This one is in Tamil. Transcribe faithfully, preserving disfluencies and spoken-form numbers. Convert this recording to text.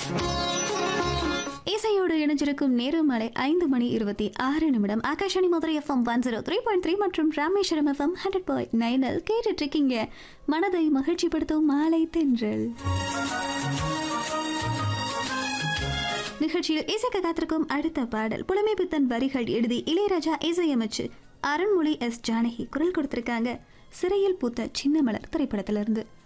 இசையோடு இணைஞ்சிருக்கும் நேரம் மாலை ஐந்து மணி இருபத்தி ஆறு நிமிடம். Akashvani Madurai FM one zero three point three மற்றும் ராமேஸ்வரம் எஃப்எம் ஹண்ட்ரட் பாயிண்ட் நைனில் கேட்டுட்டு இருக்கீங்க மனதை மகிழ்ச்சிப்படுத்தும் மாலை தென்றல் நிகழ்ச்சியில் இசைக்க காத்திருக்கும் அடுத்த பாடல் புலமை பித்தன் வரிகள் எழுதி இளையராஜா இசையமைச்சு அருண்மொழி எஸ் ஜானகி குரல் கொடுத்திருக்காங்க. சிறையில் பூத்த சின்ன மலர் திரைப்படத்திலிருந்து.